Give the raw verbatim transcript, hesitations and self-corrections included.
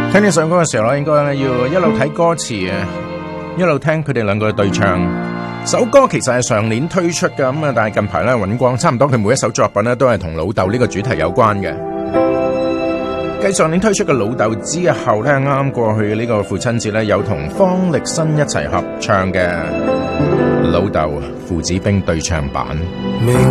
聽呢首歌嘅時候咧，應該咧要一路睇歌詞啊，一路聽佢哋兩個嘅對唱。首歌其實係上年推出嘅，咁啊，但係近排咧尹光差唔多佢每一首作品咧都係同老豆呢個主題有關嘅。繼上年推出嘅老豆之後咧，啱啱過去呢個父親節咧，有同方力申一齊合唱嘅老豆父子兵對唱版。